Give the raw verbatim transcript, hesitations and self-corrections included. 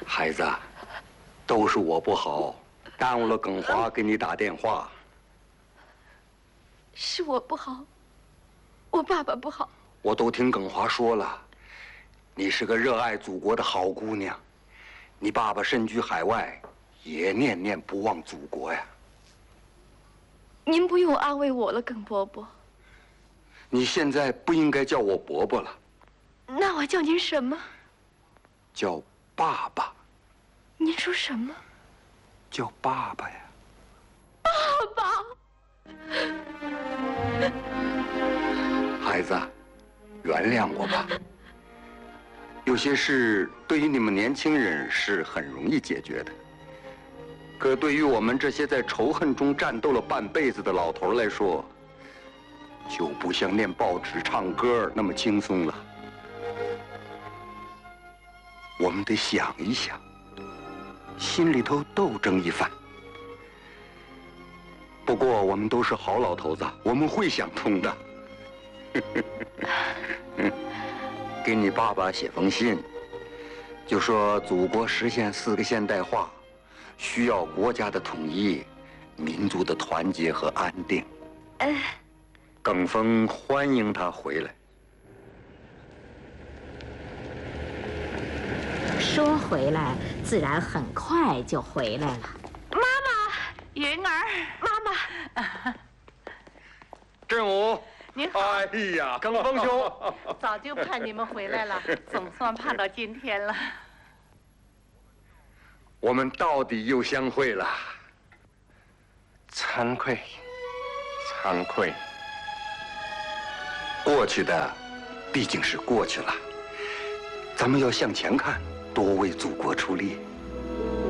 孩子，都是我不好，耽误了耿华给你打电话。 是我不好，我爸爸不好。 我都听耿华说了，你是个热爱祖国的好姑娘，你爸爸身居海外，也念念不忘祖国呀。 您不用安慰我了，耿伯伯。 你现在不应该叫我伯伯了， 那我叫您什么？ 叫爸爸。 您说什么？ 叫爸爸呀。 爸爸。 孩子，原谅我吧。有些事对于你们年轻人是很容易解决的，可对于我们这些在仇恨中战斗了半辈子的老头来说，就不像念报纸、唱歌那么轻松了。我们得想一想，心里头斗争一番。不过我们都是好老头子，我们会想通的。给你爸爸写封信，就说祖国实现四个现代化，需要国家的统一、民族的团结和安定。 呃， 耿峰欢迎他回来。 说回来，自然很快就回来了。 妈妈， 云儿， 妈妈， 振武， 您好。 哎呀，耿峰兄， 早就盼你们回来了，总算盼到今天了。 我们到底又相会了。 惭愧，惭愧。 过去的毕竟是过去了，咱们要向前看，多为祖国出力。